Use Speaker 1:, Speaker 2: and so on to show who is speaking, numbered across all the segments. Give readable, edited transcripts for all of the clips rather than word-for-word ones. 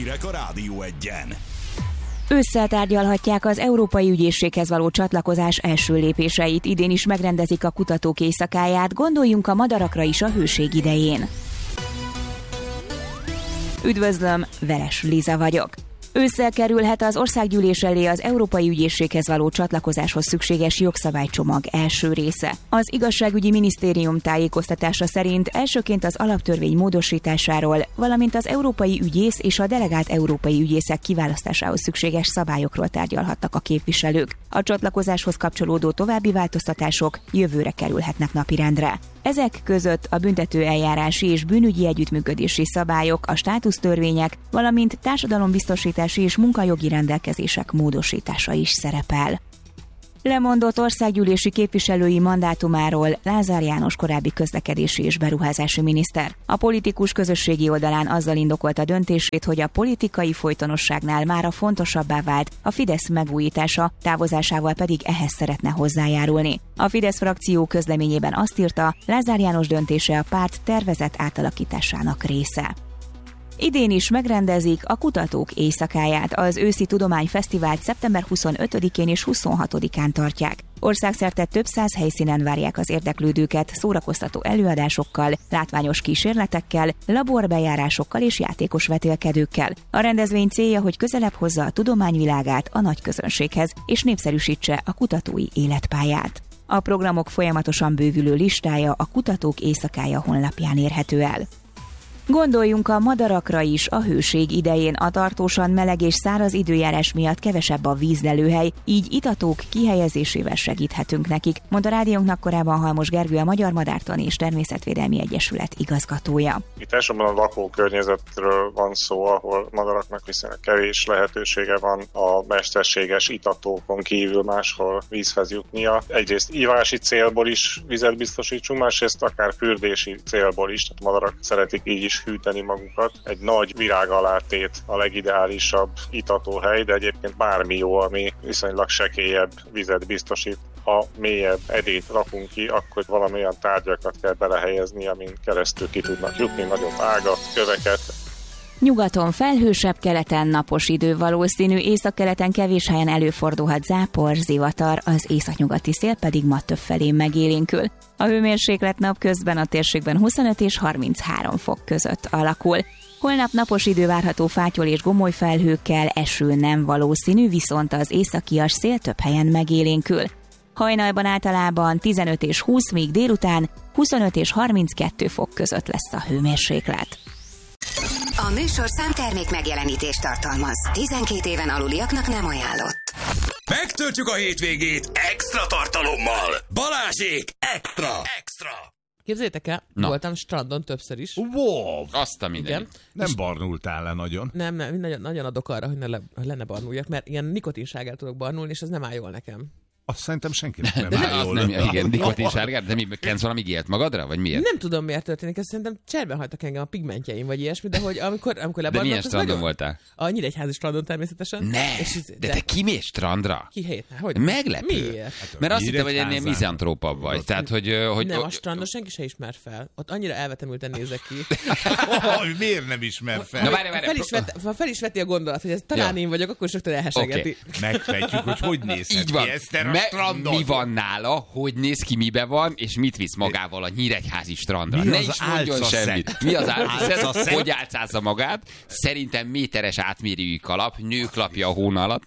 Speaker 1: Hírek a Rádió Egyen.
Speaker 2: Ősszel tárgyalhatják az Európai Ügyészséghez való csatlakozás első lépéseit. Idén is megrendezik a kutatók éjszakáját, gondoljunk a madarakra is a hőség idején. Üdvözlöm, Veres Liza vagyok. Ősszel kerülhet az országgyűlés elé az Európai Ügyészséghez való csatlakozáshoz szükséges jogszabálycsomag első része. Az Igazságügyi Minisztérium tájékoztatása szerint elsőként az alaptörvény módosításáról, valamint az európai ügyész és a delegált európai ügyészek kiválasztásához szükséges szabályokról tárgyalhatnak a képviselők. A csatlakozáshoz kapcsolódó további változtatások jövőre kerülhetnek napirendre. Ezek között a büntetőeljárási és bűnügyi együttműködési szabályok, a státusztörvények, valamint társadalombiztosítási és munkajogi rendelkezések módosítása is szerepel. Lemondott országgyűlési képviselői mandátumáról Lázár János korábbi közlekedési és beruházási miniszter. A politikus közösségi oldalán azzal indokolta döntését, hogy a politikai folytonosságnál mára fontosabbá vált a Fidesz megújítása, távozásával pedig ehhez szeretne hozzájárulni. A Fidesz frakció közleményében azt írta, Lázár János döntése a párt tervezett átalakításának része. Idén is megrendezik a Kutatók Éjszakáját. Az őszi tudományfesztivált szeptember 25-én és 26-án tartják. Országszerte több száz helyszínen várják az érdeklődőket szórakoztató előadásokkal, látványos kísérletekkel, laborbejárásokkal és játékos vetélkedőkkel. A rendezvény célja, hogy közelebb hozza a tudományvilágát a nagy közönséghez és népszerűsítse a kutatói életpályát. A programok folyamatosan bővülő listája a Kutatók Éjszakája honlapján érhető el. Gondoljunk a madarakra is a hőség idején. A tartósan meleg és száraz időjárás miatt kevesebb a vízlelőhely, így itatók kihelyezésével segíthetünk nekik, mondta rádiónknak korábban Halmos Gergő, a Magyar Madártani és Természetvédelmi Egyesület igazgatója.
Speaker 3: Itt elsősorban a lakókörnyezetről van szó, ahol madaraknak viszonylag kevés lehetősége van a mesterséges itatókon kívül máshol vízhez jutnia. Egyrészt ívási célból is vizet biztosítsunk, másrészt akár fürdési célból is, tehát madarak szeretik így is hűteni magukat. Egy nagy virágalátét a legideálisabb itatóhely, de egyébként bármi jó, ami viszonylag sekélyebb vizet biztosít. Ha mélyebb edényt rakunk ki, akkor valami olyan tárgyakat kell belehelyezni, amin keresztül ki tudnak jutni, nagyobb ágat, köveket.
Speaker 2: Nyugaton felhősebb, keleten napos idő valószínű, északkeleten kevés helyen előfordulhat zápor, zivatar, az északnyugati szél pedig ma többfelé megélénkül. A hőmérséklet napközben a térségben 25 és 33 fok között alakul. Holnap napos idő várható fátyol és gomoly felhőkkel, eső nem valószínű, viszont az északias szél több helyen megélénkül. Hajnalban általában 15 és 20, míg délután 25 és 32 fok között lesz a hőmérséklet.
Speaker 4: A műsor számtermék megjelenítést tartalmaz. 12 éven aluliaknak nem ajánlott.
Speaker 1: Megtöltjük a hétvégét extra tartalommal. Balázsék extra!
Speaker 5: Képzeljétek el, voltam strandon többször is.
Speaker 6: Wow!
Speaker 7: Azt a minden.
Speaker 5: Igen.
Speaker 6: Nem barnultál le nagyon.
Speaker 5: Nem, nagyon adok arra, hogy ne barnuljak, mert ilyen nikotinsárgát tudok barnulni, és ez nem áll jól nekem.
Speaker 6: Azt szerintem senkinek nem áll jól.
Speaker 7: Igen, nikotinsárgát, de mi kensz valami gélt magadra, vagy miért?
Speaker 5: Nem tudom, miért történik, ezt szerintem cserben hagytak engem a pigmentjeim, vagy ilyesmi, de hogy amikor lebarnulok...
Speaker 7: De milyen strandon voltál?
Speaker 5: A Nyíregyházi strandon természetesen.
Speaker 7: De te kimész strandra?
Speaker 5: Ki hétne? Hogy?
Speaker 7: Meglepő.
Speaker 5: Miért?
Speaker 7: Mert azt hittem, hogy ennél mizantrópabb vagy. Tehát, hogy
Speaker 5: nem, a strandon senki se ismer fel. Ott annyira elvetemülten nézek ki.
Speaker 6: Miért nem ismer fel?
Speaker 7: Na, várj.
Speaker 5: Ha fel is veti a gondolat, hogy ez talán én vagyok, akkor rögtön elhesegeti.
Speaker 6: Megfejtjük, hogy nézhet
Speaker 7: így van.
Speaker 6: ki Eszter a strandon.
Speaker 7: Mi van nála, hogy néz ki, mibe van, és mit visz magával a Nyíregyházi strandra.
Speaker 6: Mi
Speaker 7: ne
Speaker 6: az
Speaker 7: is mondjon semmit. Mi az álcaszett? Hogy álcázza magát? Szerintem méteres átmérőjű kalap, nőklapja a hóna alatt.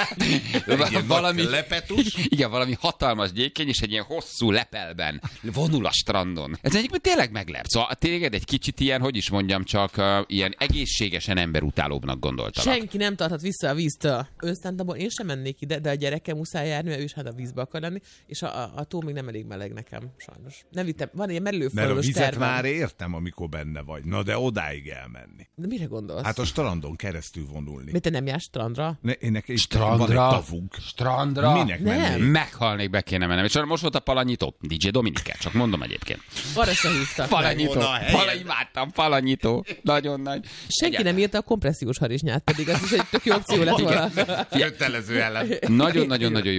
Speaker 7: valami lepetus. Igen, valami hatalmas gyékény, és egy ilyen hosszú lepelben vonul a strandon. Ez egyébként tényleg meglep. Szóval tényleg egy kicsit ilyen, hogy is mondjam, csak ilyen egészségesen emberutálóbbnak gondoltalak.
Speaker 5: Senki nem tarthat vissza a víztől. Önszántamból én sem mennék ide, de a gyerekem muszáj járni, mert ő is hát a vízbe akar lenni, és a tó még nem elég meleg nekem, sajnos. Nem vittem, van ilyen merülőforrós
Speaker 6: tervem. Mert a vizet
Speaker 5: tervem.
Speaker 6: már értem, amikor benne vagy. Na, de odáig elmenni.
Speaker 5: De mire gondolsz?
Speaker 6: Hát a strandon keresztül vonulni.
Speaker 5: Mit, te nem jársz strandra?
Speaker 7: Strandra?
Speaker 6: Van egy tavunk.
Speaker 7: Strandra?
Speaker 6: Minek menni?
Speaker 7: Meghalnék, be kéne mennem. És most volt a Palanyító. DJ Dominikát, csak mondom egyébként.
Speaker 5: Arra se hívtak.
Speaker 7: Palanyító. Imádtam, Palanyító. Nagyon nagy.
Speaker 5: Senki nem írta a kompressziós harisnyát, pedig az is egy tök jó opció lett volna.
Speaker 6: Kötelező ellen.
Speaker 7: Nagyon-nagyon-nagyon jókat küldtek.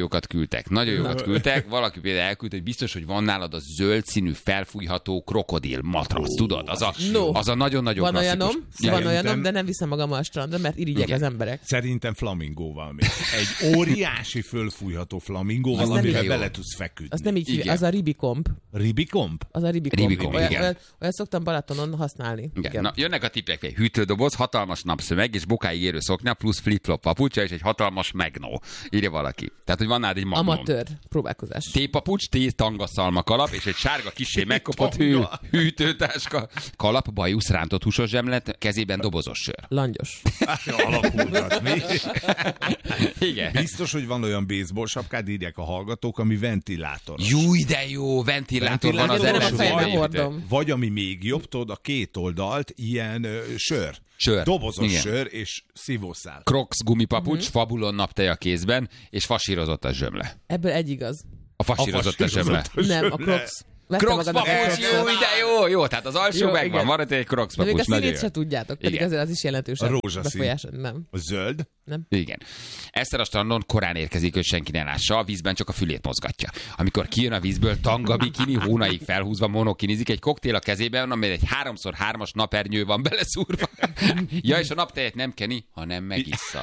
Speaker 7: küldtek. Nagyon jókat küldtek. Valaki például elküldte, hogy biztos, hogy van nálad a zöld színű felfújható krokodil matrac, tudod? Az a nagyon-nagyon klasszikus.
Speaker 5: Van olyanom, de nem viszem magam a strandra, mert irigyek az emberek.
Speaker 6: Szerintem flamingóval még. Egy óriási fölfújható flamingóval, amivel bele tudsz feküdni.
Speaker 5: Az nem így hívja, az a ribikomb.
Speaker 6: Ribikomb?
Speaker 5: Az a ribikomb.
Speaker 7: Igen.
Speaker 5: Olyat szoktam Balatonon használni.
Speaker 7: Igen. Na, jönnek a tippek. Hűtődoboz, hatalmas napszöveg és bokáig érő szoknya, plusz flip-flop papucsa és egy hatalmas megnó. Írja valaki. Tehát, hogy van nálad egy magnum.
Speaker 5: Amatőr próbálkozás.
Speaker 7: Tépapucs, tangaszalma kalap és egy sárga kissé megkopott hűtőtáska. Kalap, bajusz, rántott húsos zsemlet, kezében dobozos sör.
Speaker 5: Langyos.
Speaker 6: Alakulgat, mi?
Speaker 7: Igen.
Speaker 6: Biztos, hogy van olyan baseball sapkád, írják a hallgatók, ami ventilátor.
Speaker 7: Júj, de jó, ventilátor van az
Speaker 5: de nem a
Speaker 7: orvos
Speaker 5: fejbe
Speaker 7: építő.
Speaker 5: hordom.
Speaker 6: Vagy ami még jobb, tudod, a két oldalt ilyen sör. Dobozos sör és szívószál.
Speaker 7: Crocs gumipapucs, Fabulon napteja kézben, és fasírozott a zsömle.
Speaker 5: Ebből egy igaz.
Speaker 7: A fasírozott a zsömle.
Speaker 5: Nem, a Crocs.
Speaker 7: Crocs papucs, jó, tehát az alsó
Speaker 5: jó,
Speaker 7: megvan,
Speaker 5: igen.
Speaker 7: van egy Crocs
Speaker 5: De még
Speaker 7: papucs.
Speaker 5: a színét se tudjátok, pedig
Speaker 7: Igen.
Speaker 5: azért az is jelentősen
Speaker 6: A rózsaszín.
Speaker 5: befolyás. Nem.
Speaker 6: A zöld?
Speaker 5: Nem.
Speaker 7: Igen. Eszter a strandon korán érkezik, hogy senki ne lássa, a vízben csak a fülét mozgatja. Amikor kijön a vízből, tanga, bikini, hónaig felhúzva, monokinizik, egy koktél a kezében, amely egy 3x3-as napernyő van beleszúrva. Ja, és a naptejet nem keni, hanem megissza.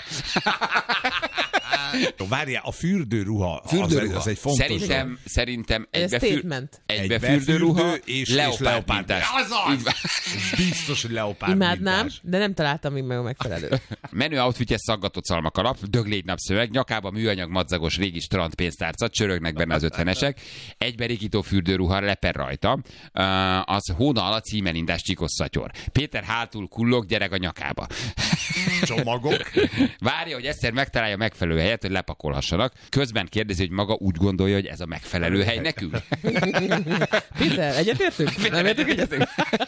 Speaker 6: Várjál, a fürdőruha. Az egy fontos.
Speaker 7: Szerintem
Speaker 5: Ez statement.
Speaker 7: egy fürdőruha
Speaker 6: és
Speaker 7: leopárdmintás.
Speaker 6: Azaz! Biztos, hogy leopárdmintás.
Speaker 5: Imádnám, de nem találtam még meg a megfelelő.
Speaker 7: Menő outfitje szaggatott szalmakalap, döglégy napszöveg, nyakába műanyag madzagos régi strandpénztárca, csörögnek benne az 50-esek, egyberikító fürdőruha, leper rajta, az hóna alatt címelindás csikos szatyor. Péter hátul kullog, gyerek a nyakába.
Speaker 6: Csomagok.
Speaker 7: Várja, hogy Eszter megtalálja megfelelő helyet, hogy lepakolhassanak. Közben kérdezi, hogy maga úgy gondolja, hogy ez a megfelelő hely nekünk.
Speaker 5: Péter, egyetértünk? Nem értünk egyetünk?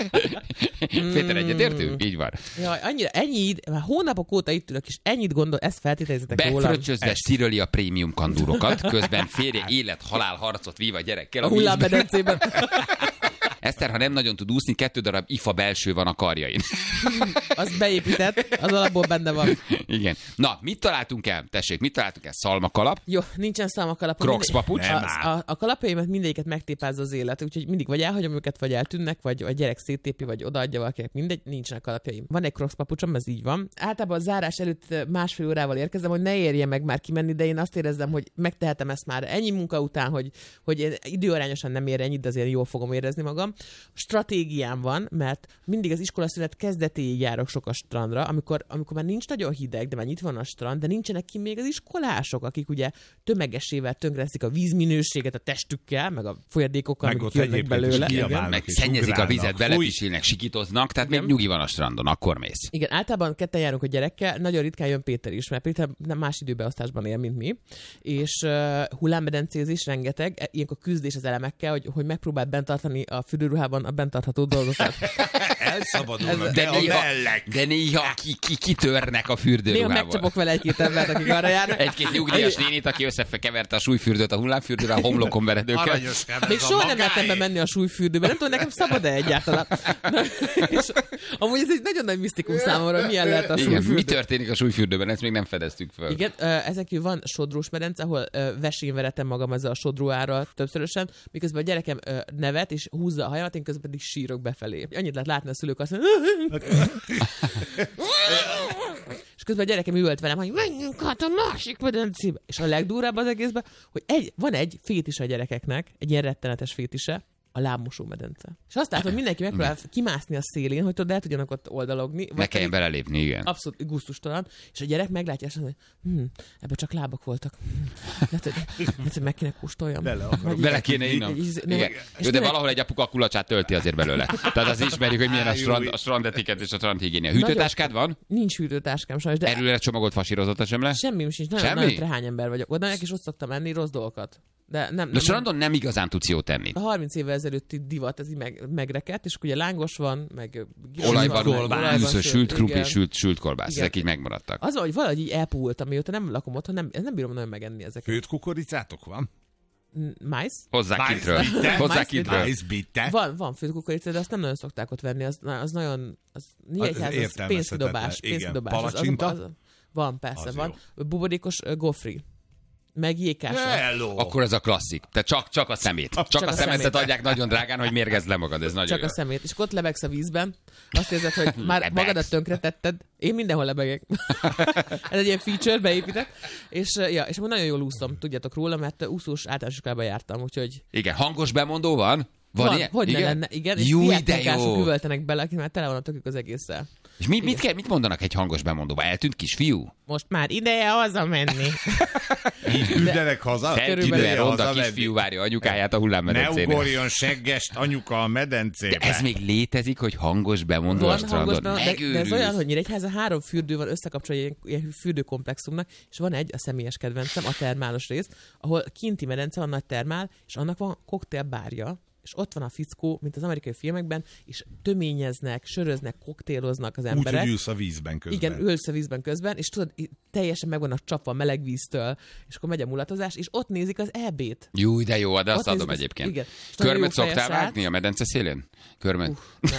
Speaker 7: Péter, egyetértünk? Így van.
Speaker 5: Jaj, már hónapok óta itt ülök, és ennyit gondol, ezt feltételezitek rólam.
Speaker 7: Befröccsözve sziröli a prémium kandúrokat, közben férje élet-halál harcot vív a gyerekkel
Speaker 5: A hullámmedencében.
Speaker 7: Eszter, ha nem nagyon tud úszni, 2 darab ifa belső van a karjain.
Speaker 5: Az beépített, az alapból benne van.
Speaker 7: Igen. Na, mit találtunk el? Tessék, mit találtunk el? Szalmakalap,
Speaker 5: Jó, nincsen szalmakalap.
Speaker 7: Crocs papucs.
Speaker 5: A kalapjaimat mindegyiket megtépázza az élet, úgyhogy mindig vagy elhagyom őket, vagy eltűnnek, vagy a gyerek széttépi, vagy odaadja valakinek, mindegy, nincsenek kalapjaim. Van egy Crocs papucsom, ez így van. Általában a zárás előtt másfél órával érkezem, hogy ne érje meg már kimenni, de én azt érezzem, hogy megtehetem ezt már ennyi munka után, hogy én időarányosan nem ér ennyit, de azért jól fogom érezni magam. Stratégiám van, mert mindig az iskolaszünet kezdetéig járok sok a strandra, amikor már nincs nagyon hideg, de már nyitva van a strand, de nincsenek ki még az iskolások, akik ugye tömegesével tönkreteszik a vízminőséget a testükkel, meg a folyadékokkal, meg jönnek belőle.
Speaker 7: Meg szennyezik a vizet, belepisilnek, sikítoznak, tehát még nyugi van a strandon, akkor mész.
Speaker 5: Igen, általában ketten járunk a gyerekkel, nagyon ritkán jön Péter is, mert Péter nem más időbeosztásban él, mint mi, és hullámmedencézés rengeteg, ilyenkor küzdés az elemekkel, hogy megpróbált bent tartani a fürdőruhában a bent tartható dolgokat.
Speaker 6: Elszabadulnak,
Speaker 7: de néha kitörnek a fürdőruhában.
Speaker 5: Néha megcsapok vele egy-két embert, akik arra járnak.
Speaker 7: Egy-két nyugdíjas nénit, aki összekeverte a súlyfürdőt a hullámfürdőre, a homlokon veredőkkel.
Speaker 5: Még soha nem mertem bemenni a súlyfürdőbe, nem tudom, nekem szabad-e egyáltalán. És amúgy ez egy nagyon nagy misztikum számomra, milyen lehet a súlyfürdő.
Speaker 7: Mi történik a súlyfürdőben, ezt még nem fedeztük fel.
Speaker 5: Igen, ezen kívül van sodrós medence, ahol vesén veretem magam ezzel a sodróárral többszörösen, miközben a gyerekem nevet és húzza a hajamat, én közben pedig sírok befelé. Annyit lehet látni a szülők azt mondani, és közben a gyerekem üvölt velem, hogy menjünk át a másik medencébe. És a legdurvább az egészben, hogy van egy fétise a gyerekeknek, egy ilyen rettenetes fétise, a lábmosó medence. És azt látom, hogy mindenki megpróbál kimászni a szélén, hogy tudod, el tudjanak ott oldalogni.
Speaker 7: Ne kelljen belelépni, igen.
Speaker 5: Abszolút gusztustalan. És a gyerek meglátja, és mondja, hogy ebben csak lábak voltak. Lehet, hogy meg kéne kóstoljam.
Speaker 7: Bele kéne innom. De valahol egy apuka a kulacsát tölti azért belőle. Tehát az ismerjük, hogy milyen a strandetiket és a strandhigiénia. Hűtőtáskád van?
Speaker 5: Nincs hűtőtáskám sajnos.
Speaker 7: Erőre csomagolt fasírozott a zsemle?
Speaker 5: Semmi sincs. Nagyon trehány ember vagyok. Oda és ott szoktam enni rossz dolgokat. De nem,
Speaker 7: a strandon nem igazán tudsz jót tenni.
Speaker 5: A 30 évvel ezelőtti divat, ez így megrekedt, és ugye lángos van, meg
Speaker 7: olajban sült krumpli, sült kolbász. Ezek így megmaradtak.
Speaker 5: Az van, hogy valahogy így elpúltam, mióta nem lakom otthon, nem bírom nagyon megenni ezeket.
Speaker 6: Főtt kukoricátok van?
Speaker 5: Májsz?
Speaker 7: Hozzá kintről.
Speaker 5: Van főtt kukorica, de azt nem nagyon szokták ott venni. Az nagyon... Az pénzkidobás.
Speaker 6: Palacsinta?
Speaker 5: Van, persze, van. Buborékos gofri. meg jégkásra.
Speaker 7: Akkor ez a klasszik. Tehát csak a szemét. Csak a szemetet adják nagyon drágán, hogy mérgezd le magad. Ez nagyon
Speaker 5: csak
Speaker 7: jó.
Speaker 5: A szemét. És akkor ott lebegsz a vízben. Azt érzed, hogy már magadat tönkretetted. Én mindenhol lebegek. Ez egy ilyen feature, beépített. És akkor nagyon jól úszom, tudjátok róla, mert úszós általános iskolában jártam, úgyhogy...
Speaker 7: Igen, hangos bemondó van? Van ilyen?
Speaker 5: Hogy ne lenne, igen. És
Speaker 7: jó, de jó.
Speaker 5: Üvöltenek bele, akik már tele van a tökük az egésszel.
Speaker 7: És mit mondanak egy hangos bemondóba? Eltűnt kisfiú?
Speaker 5: Most már ideje hazamenni.
Speaker 6: Így küldenek haza?
Speaker 7: Felküldően ronda kisfiú várja anyukáját a hullámmedencénél.
Speaker 6: Ne ugorjon seggest anyuka a medencébe.
Speaker 7: De ez még létezik, hogy hangos bemondó a strandon?
Speaker 5: De ez olyan, hogy Nyíregyházan 3 fürdő van összekapcsolva ilyen fürdőkomplexumnak, és van egy, a személyes kedvencem, a termálos rész, ahol kinti medence van, nagy termál, és annak van koktélbárja, és ott van a fickó, mint az amerikai filmekben, és töményeznek, söröznek, koktéloznak az emberek.
Speaker 6: Úgy, hogy ülsz a vízben közben.
Speaker 5: Igen, ülsz a vízben közben, és tudod, teljesen meg vannak csapva a meleg víztől, és akkor megy a mulatozás, és ott nézik az EB-t.
Speaker 7: Jó, de jó, de azt
Speaker 5: ott
Speaker 7: adom egyébként.
Speaker 5: Igen.
Speaker 7: Körmöt szoktál vágni a medence szélén? Körmöt?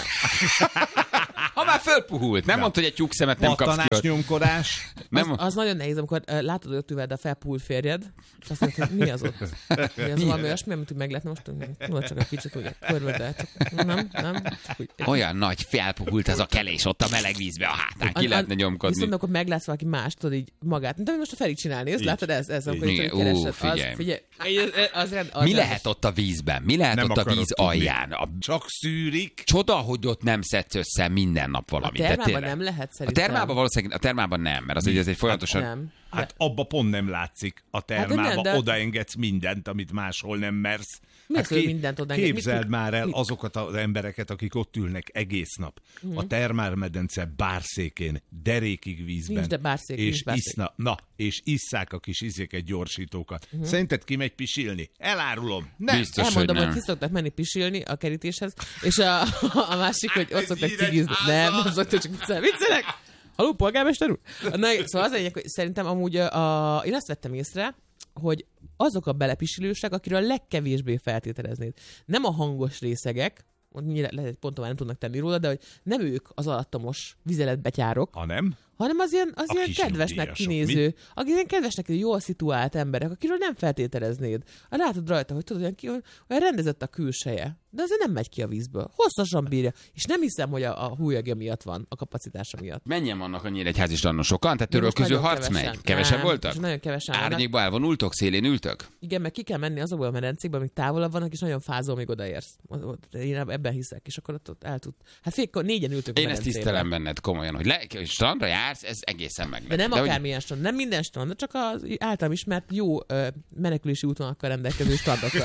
Speaker 7: Ha már fölpuhult, nem mondta, hogy egy tyúkszemet nem kapsz ki.
Speaker 6: Pattanás, nyomkodás.
Speaker 5: Az nagyon nehéz, amikor látod, hogy ott üveld a felpuhult férjed, és azt mondod, hogy mi az ott? Mi az valami olyasmi, amit meg lehetne most tudod, csak egy kicsit ugye körmödbe. Nem.
Speaker 7: Olyan nagy felpuhult az a kelés ott a meleg vízbe a hátán, ki lehetne nyomkodni.
Speaker 5: Viszont akkor meglátsz valaki más, tudod így magát. De most a Feri csinálni, ezt látod, ez akkor
Speaker 7: figyelj. Mi lehet ott a vízben? Mi lehet ott a víz alján?
Speaker 6: Csak szűrik.
Speaker 7: Csoda, hogy ott nem szedsz össze minden nap valamit.
Speaker 5: A termában nem lehet szerintem.
Speaker 7: A termában valószínűleg, a termában nem, mert az egy folyamatosan...
Speaker 5: Nem.
Speaker 6: Hát abba pont nem látszik. A termába odaengedsz mindent, amit máshol nem mersz.
Speaker 5: Hát mindent odaengedsz?
Speaker 6: Képzeld már el azokat az embereket, akik ott ülnek egész nap. A termálmedence bárszékén, derékig vízben.
Speaker 5: Nincs, de bárszék,
Speaker 6: és és isszák a kis izéket, gyorsítókat. Szerinted kimegy pisilni? Elárulom. Nem.
Speaker 7: Biztos,
Speaker 5: elmondom,
Speaker 7: hogy
Speaker 5: ki szoktak menni pisilni a kerítéshez, és a másik, hogy ott szoktak cigizni. Nem szoktak, csak viccelek. Halló, polgármester úr? Szóval az lényeg, hogy szerintem amúgy én azt vettem észre, hogy azok a belepisilősek, akiről a legkevésbé feltételeznéd. Nem a hangos részegek, lehet, pontosan nem tudnak tenni róla, de hogy nem ők az alattomos vizeletbetyárok, hanem az ilyen kedvesnek kinéző, akik ilyen kedvesnek jól szituált emberek, akiről nem feltételeznéd. Látod rajta, hogy tudod, olyan rendezett a külseje, de azért nem megy ki a vízből. Hosszasan bírja. És nem hiszem, hogy a húlyagja miatt van, a kapacitása miatt.
Speaker 7: Mennyien vannak a Nyíregyházi strandon? Sokan? Tehát törölköző harc megy? Kevesen voltak?
Speaker 5: Nagyon kevesen
Speaker 7: Árnyékba elvonultok? Szélén ültök?
Speaker 5: Igen, meg ki kell menni azokból a medencékbe, amik távolabb vannak, és nagyon fázol, még odaérsz. Én ebben hiszek, és akkor ott el tud. Hát négyen ültök a
Speaker 7: Én ezt tisztelem benned komolyan, hogy strandra jársz, ez egészen meglepő.
Speaker 5: De nem akármilyen strand, nem minden strand, de csak az általam ismert jó menekülési útvonalakkal rendelkező strandokra.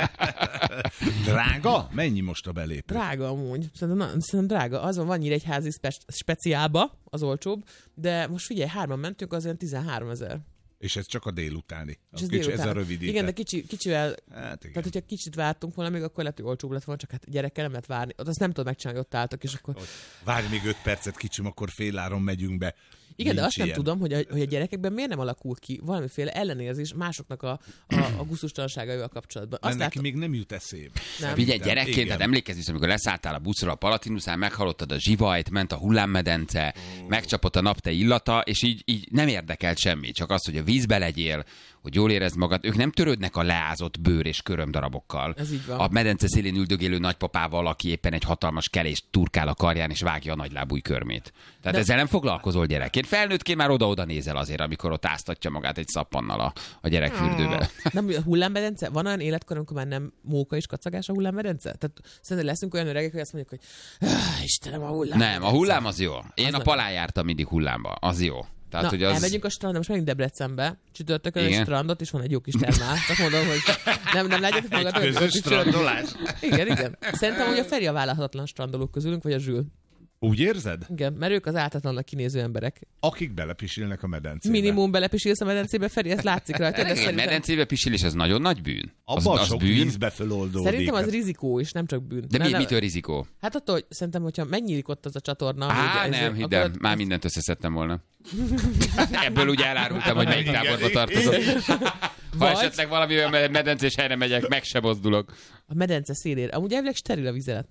Speaker 6: Drága? Mennyi most a belépő?
Speaker 5: Drága amúgy. Szerintem drága. Azon van Nyíregyházi speciálba, az olcsóbb, de most figyelj, 3-an mentünk, az olyan 13 000.
Speaker 6: És ez csak a délutáni.
Speaker 5: Ez
Speaker 6: a rövidített.
Speaker 5: Igen, de kicsivel, hát igen. Tehát hogyha kicsit vártunk volna, még akkor lehet, hogy olcsóbb lett volna, csak hát gyerekkel nem lehet várni. Azt nem tudod megcsinálni, hogy ott álltak, és akkor...
Speaker 6: Várj még 5 percet, kicsim, akkor féláron megyünk be.
Speaker 5: Igen, de azt nem tudom, hogy a gyerekekben miért nem alakul ki valamiféle ellenérzés másoknak a gusztustalanságaival kapcsolatban.
Speaker 6: Azt neki még nem jut eszébe.
Speaker 7: Figyelj, gyerekként, tehát emlékezz vissza, amikor leszálltál a buszra a Palatinuszán, meghallottad a zsivajt, ment a hullámmedence, megcsapott a napte illata, és így nem érdekelt semmi, csak az, hogy a vízbe legyél, hogy jól érezd magad. Ők nem törődnek a leázott bőr és körömdarabokkal.
Speaker 5: Ez így van.
Speaker 7: A medence szélén üldögélő nagypapával, aki éppen egy hatalmas kelést turkál a karján, és vágja a nagylábúj körmét. Tehát ezzel nem foglalkozol gyerekként. Felnőttként már oda-oda nézel azért, amikor ott áztatja magát egy szappannal a gyerekfürdőbe.
Speaker 5: Nem, a hullámmedence? Van olyan életkor, amikor már nem móka és kacagás a hullámmedence? Tehát szerintem leszünk olyan öregek, hogy azt mondjuk, hogy Istenem, a hullámmedence.
Speaker 7: Nem, a hullám az jó. Én a Palán jártam mindig hullámba. Az jó. Tehát, hogy
Speaker 5: elmegyünk a strandra, most megyünk Debrecenbe, csütörtökön egy strandot, és van egy jó kis termál. Csak mondom, hogy nem látjátok magatok.
Speaker 6: Egy közös strandolás.
Speaker 5: Igen. Szerintem, hogy a Feri a vállalhatatlan strandolók közülünk, vagy a Zsül.
Speaker 6: Úgy érzed?
Speaker 5: Igen, mert ők az áltatlannak kinéző emberek.
Speaker 6: Akik belepisilnek a medencébe.
Speaker 5: Minimum belepisilsz a medencébe, Feri, ez látszik rajta.
Speaker 7: Egy medencébe pisilés, az nagyon nagy bűn.
Speaker 6: Abban sok bűn. Vízbe föloldódik.
Speaker 5: Szerintem az rizikó is, nem csak bűn.
Speaker 7: De mitől rizikó?
Speaker 5: Hát attól, hogy szerintem, hogyha megnyílik ott az a csatorna.
Speaker 7: Nem, hidd el, már mindent összeszedtem volna. Ebből úgy elárultam, hogy melyik táborba tartozom. Ha esetleg valami olyan medencés helyre megyek, meg se mozdulok.
Speaker 5: A medence szélére. Amúgy elvileg steril a vizelet, nem?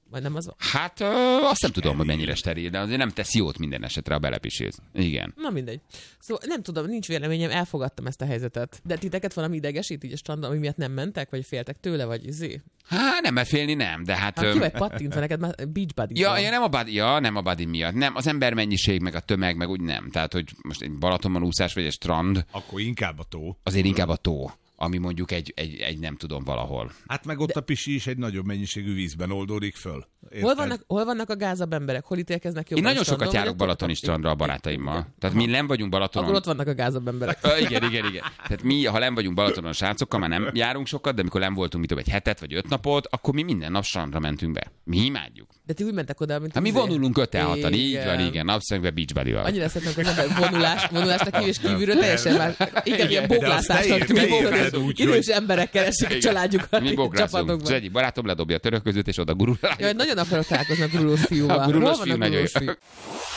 Speaker 5: Vagy nem az van?
Speaker 7: Hát azt nem tudom, hogy mennyire steril, de azért nem tesz jót minden esetre a belepisés. Igen.
Speaker 5: Na mindegy. Szóval nem tudom, nincs véleményem, elfogadtam ezt a helyzetet. De titeket valami idegesít így a strandon, ami miatt nem mentek, vagy féltek tőle, vagy izé?
Speaker 7: Hát nem, mert félni nem, de hát...
Speaker 5: Ki vagy pattintva, neked már beach buddy.
Speaker 7: Nem a buddy miatt. Nem, az embermennyiség, meg a tömeg, meg úgy nem. Tehát, hogy most egy Balatonban úszás, vagy egy strand...
Speaker 6: Akkor inkább a tó.
Speaker 7: Azért inkább a tó, ami mondjuk egy nem tudom valahol.
Speaker 6: Hát meg ott a pisi is egy nagyobb mennyiségű vízben oldódik föl.
Speaker 5: Hol vannak a gázabb emberek? Hol ítélkeznek jobban?
Speaker 7: Én nagyon sokat járok balatoni strandra a barátaimmal. Tehát mi nem vagyunk Balatonon.
Speaker 5: Akkor ott vannak a gázabb emberek.
Speaker 7: Igen. Tehát mi, ha nem vagyunk Balatonon a srácokkal, már nem járunk sokat, de amikor nem voltunk egy hetet vagy 5 napot, akkor mi minden nap strandra mentünk be. Mi imádjuk.
Speaker 5: De ti úgy mentek oda, mint
Speaker 7: hát mi vonulunk 5-6-an, így van, igen, napszembe beach buddy-val.
Speaker 5: Annyira szeretnek az ember vonulásnak és kívülről teljesen már igen, ilyen boglászásnak tűnik. Idős emberek keresik a családjukat.
Speaker 7: Mi boglászunk. Az egyik barátom ledobja a török között, és oda gurul.
Speaker 5: Jaj, nagyon akarok találkozni a gurulós fiúval.
Speaker 7: A gurulós fiú nagyon jó.